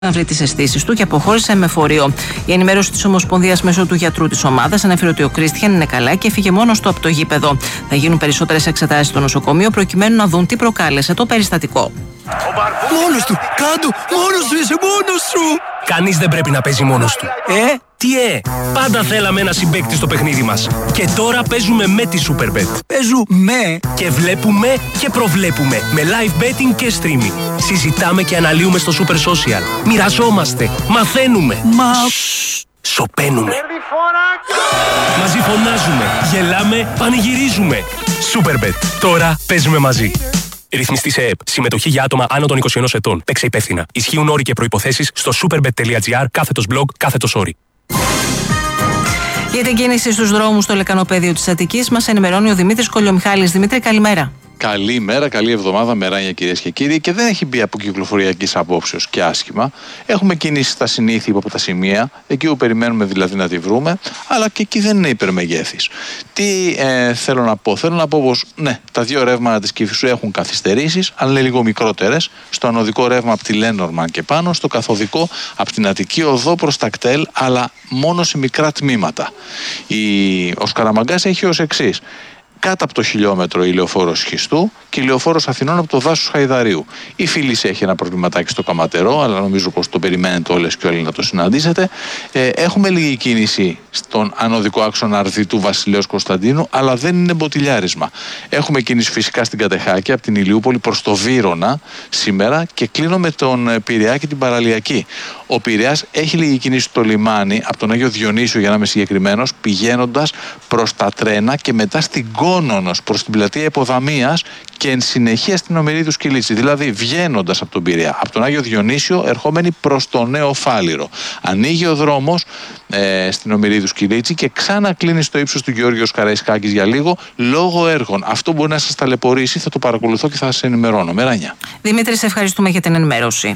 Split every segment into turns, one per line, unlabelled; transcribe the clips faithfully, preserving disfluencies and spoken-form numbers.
να βρει τις αισθήσεις του και αποχώρησε με φορείο. Η ενημέρωση της Ομοσπονδίας μέσω του γιατρού της ομάδας ανέφερε ότι ο Κρίστιαν είναι καλά και έφυγε μόνος του από το γήπεδο. Θα γίνουν περισσότερες εξετάσεις στο νοσοκομείο προκειμένου να δουν τι προκάλεσε το περιστατικό.
Μόνος του! Κάντο! Μόνος του! Είσαι μόνος σου!
Κανείς δεν πρέπει να παίζει μόνος του.
Ε?
Τι ε! Πάντα θέλαμε ένα συμπαίκτη στο παιχνίδι μας. Και τώρα παίζουμε με τη Superbet.
Παίζουμε!
Και βλέπουμε και προβλέπουμε με live betting και streaming. Συζητάμε και αναλύουμε στο Super Social. Μοιραζόμαστε, μαθαίνουμε.
Μα...
Σωπαίνουμε. Μαζί φωνάζουμε, γελάμε, πανηγυρίζουμε. Superbet. Τώρα παίζουμε μαζί. Ρυθμιστή σε ΕΕΠ. Συμμετοχή για άτομα άνω των είκοσι ενός ετών. Παίξε υπεύθυνα. Ισχύουν όροι και προϋποθέσεις στο superbet.gr κάθετος blog κάθετος όροι.
Για την κίνηση στους δρόμους στο λεκανοπέδιο της Αττικής μας ενημερώνει ο Δημήτρης Κολιομιχάλης. Δημήτρη, καλημέρα.
Καλημέρα, καλή εβδομάδα, μεράνια κυρίες και κύριοι. Και δεν έχει μπει από κυκλοφοριακής απόψεως και άσχημα. Έχουμε κινήσει στα συνήθεια από τα σημεία, εκεί που περιμένουμε δηλαδή να τη βρούμε, αλλά και εκεί δεν είναι υπερμεγέθης. Τι ε, θέλω να πω, θέλω να πω πως ναι, τα δύο ρεύματα της Κηφισού έχουν καθυστερήσεις, αλλά είναι λίγο μικρότερες. Στο ανωδικό ρεύμα από τη Λένορμαν και πάνω, στο καθοδικό από την Αττική οδό προς τα κτέλ, αλλά μόνο σε μικρά τμήματα. Η... Ο Σκαραμαγκάς έχει ως εξής. Κάτω από το χιλιόμετρο η λεωφόρος Σχιστού και η λεωφόρος Αθηνών από το δάσος Χαϊδαρίου. Η Φίλης έχει ένα προβληματάκι στο Καματερό, αλλά νομίζω πως το περιμένετε όλες και όλοι να το συναντήσετε. Ε, έχουμε λίγη κίνηση στον ανωδικό άξονα Αρδιτού Βασιλέως Κωνσταντίνου, αλλά δεν είναι μποτιλιάρισμα. Έχουμε κίνηση φυσικά στην Κατεχάκη από την Ηλιούπολη προς το Βύρωνα σήμερα και κλείνω με τον Πειραιά και την Παραλιακή. Ο Πειραιάς έχει λίγη κίνηση στο λιμάνι από τον Άγιο Διονύσιο, για να είμαι συγκεκριμένος, πηγαίνοντας προς τα τρένα και μετά στην Κόνονος προς την πλατεία Υποδαμίας και εν συνεχεία στην Ομηρίδου Σκυλίτσι. Δηλαδή βγαίνοντας από τον Πειραιά, από τον Άγιο Διονύσιο, ερχόμενοι προς το Νέο Φάληρο. Ανοίγει ο δρόμος ε, στην Ομηρίδου Σκυλίτσι και ξανακλίνει στο ύψος του Γεώργιος Καραϊσκάκης για λίγο λόγω έργων. Αυτό μπορεί να σας ταλαιπωρήσει, θα το παρακολουθώ και θα σας ενημερώνω. Μεράνια.
Δημήτρη, σε ευχαριστούμε για την ενημέρωση.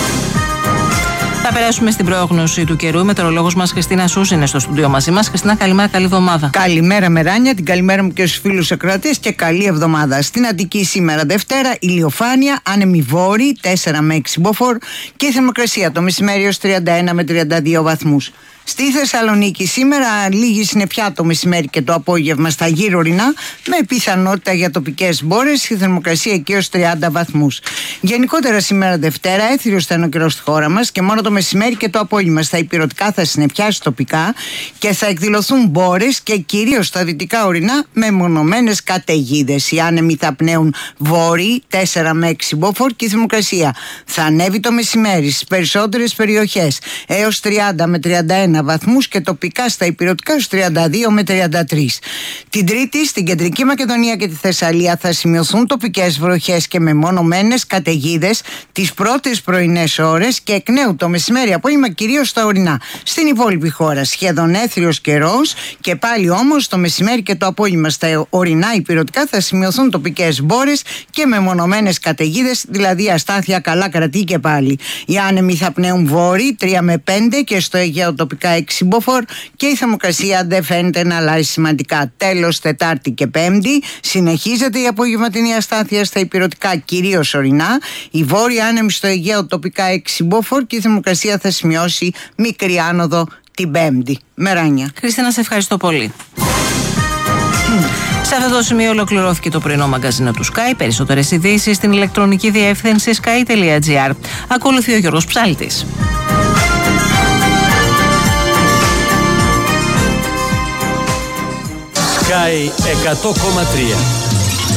Θα περάσουμε στην πρόγνωση του καιρού. Η μετεωρολόγος μας Χριστίνα Σούς είναι στο στούντιο μαζί μας. Χριστίνα, καλημέρα, καλή εβδομάδα.
Καλημέρα, Μεράνια, την καλημέρα μου και στους φίλους ακροατές και καλή εβδομάδα. Στην Αττική σήμερα Δευτέρα, ηλιοφάνεια, άνεμη βόρη, τέσσερα με έξι μποφόρ και η θερμοκρασία το μεσημέρι ως τριάντα ένα με τριάντα δύο βαθμούς. Στη Θεσσαλονίκη σήμερα λίγη συννεφιά το μεσημέρι και το απόγευμα στα γύρω ορεινά, με πιθανότητα για τοπικές μπόρες, η θερμοκρασία εκεί ως τριάντα βαθμούς. Γενικότερα σήμερα Δευτέρα έθριος θα είναι ο καιρός στη χώρα μας και μόνο το μεσημέρι και το απόγευμα στα ηπειρωτικά θα συννεφιάσει τοπικά και θα εκδηλωθούν μπόρες και κυρίως στα δυτικά ορεινά με μονομένες καταιγίδες. Οι άνεμοι θα πνέουν βόρειοι τέσσερα με έξι μποφόρ και η θερμοκρασία θα ανέβει το μεσημέρι στις περισσότερες περιοχές έως τριάντα με τριάντα ένα βαθμούς και τοπικά στα ηπειρωτικά στους τριάντα δύο με τριάντα τρία. Την Τρίτη στην Κεντρική Μακεδονία και τη Θεσσαλία θα σημειωθούν τοπικές βροχές και μεμονωμένες καταιγίδες τις πρώτες πρωινές ώρες και εκ νέου το μεσημέρι απόγευμα κυρίως στα ορεινά. Στην υπόλοιπη χώρα σχεδόν έθριος καιρός και πάλι όμως το μεσημέρι και το απόγευμα στα ορεινά ηπειρωτικά θα σημειωθούν τοπικές μπόρες και μεμονωμένες καταιγίδες, δηλαδή αστάθεια καλά κρατεί και πάλι. Οι άνεμοι θα πνέουν βόρειοι τρία με πέντε και στο Αιγαίο τοπικά έξι μποφόρ και η θερμοκρασία δεν φαίνεται να αλλάζει σημαντικά. Τέλος, Τετάρτη και Πέμπτη συνεχίζεται η απογευματινή αστάθεια στα ηπειρωτικά κυρίως ορεινά. Η βόρεια άνεμη στο Αιγαίο τοπικά έξι μποφόρ και η θερμοκρασία θα σημειώσει μικρή άνοδο την Πέμπτη. Μεράνια.
Χριστίνα, σε ευχαριστώ πολύ. Σε αυτό το σημείο ολοκληρώθηκε το πρωινό μαγκαζίνο του Sky. Περισσότερες ειδήσεις στην ηλεκτρονική διεύθυνση sky τελεία gr. Ακολουθεί ο Γιώργος Ψάλτης.
Sky εκατό κόμμα τρία.